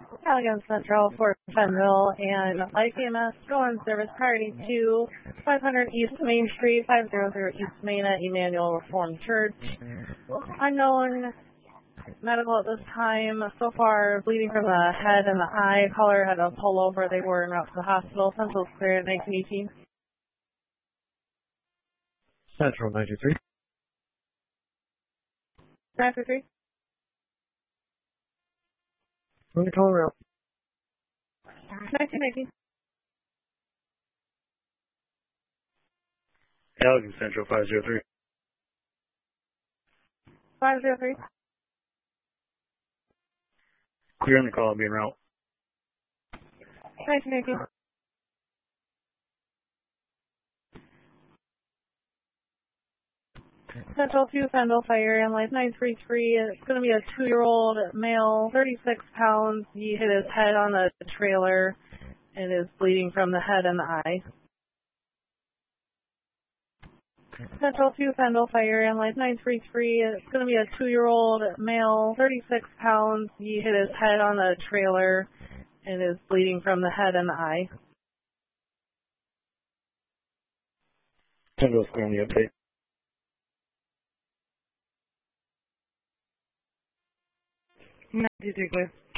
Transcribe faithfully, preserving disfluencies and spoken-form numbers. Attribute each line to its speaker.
Speaker 1: Allegan Central, Fort Fenville, and Life E M S going service priority to five hundred East Main Street, five hundred East Main at Emmanuel Reformed Church. Unknown medical at this time. So far, bleeding from the head and the eye. Caller had a pull over. They were en route to the hospital. Central clear at nineteen eighteen.
Speaker 2: Central ninety-three.
Speaker 1: ninety-three.
Speaker 2: From the call route.
Speaker 1: nineteen eighteen.
Speaker 2: Allegan Central five zero three.
Speaker 1: five zero three.
Speaker 2: Clear on the call, being route.
Speaker 1: nineteen eighteen. Central two Fenville Fire and Life nine three three. It's going to be a two-year-old male, thirty-six pounds. He hit his head on a trailer and is bleeding from the head and the eye. Central two Fenville Fire and Life nine three three. It's going to be a two-year-old male, thirty-six pounds. He hit his head on a trailer and is bleeding from the head and the eye.
Speaker 2: Central's clear on the update.
Speaker 1: ninety-two clear.